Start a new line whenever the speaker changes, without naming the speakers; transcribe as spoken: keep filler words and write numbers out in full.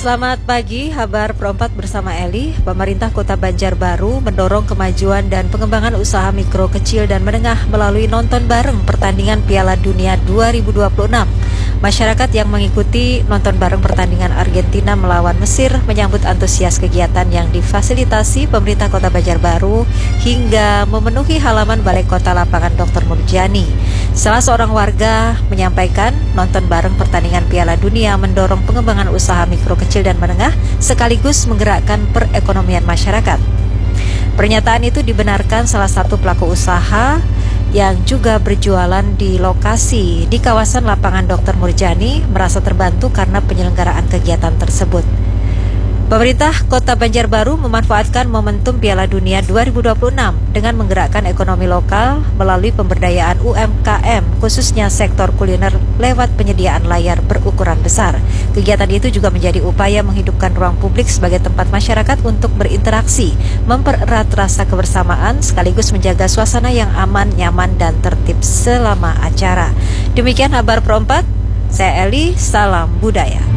Selamat pagi, Habar Perempat bersama Eli. Pemerintah Kota Banjarbaru mendorong kemajuan dan pengembangan usaha mikro, kecil, dan menengah melalui nonton bareng pertandingan Piala Dunia dua ribu dua puluh enam. Masyarakat yang mengikuti nonton bareng pertandingan Argentina melawan Mesir menyambut antusias kegiatan yang difasilitasi pemerintah Kota Banjarbaru hingga memenuhi halaman Balai Kota Lapangan doktor Murjani. Salah seorang warga menyampaikan nonton bareng pertandingan Piala Dunia mendorong pengembangan usaha mikro, kecil, dan menengah sekaligus menggerakkan perekonomian masyarakat. Pernyataan itu dibenarkan salah satu pelaku usaha yang juga berjualan di lokasi di kawasan Lapangan doktor Murjani merasa terbantu karena penyelenggaraan kegiatan tersebut. Pemerintah Kota Banjarbaru memanfaatkan momentum Piala Dunia dua ribu dua puluh enam dengan menggerakkan ekonomi lokal melalui pemberdayaan U M K M, khususnya sektor kuliner lewat penyediaan layar berukuran besar. Kegiatan itu juga menjadi upaya menghidupkan ruang publik sebagai tempat masyarakat untuk berinteraksi, mempererat rasa kebersamaan, sekaligus menjaga suasana yang aman, nyaman, dan tertib selama acara. Demikian Habar Perempat, saya Eli, salam budaya.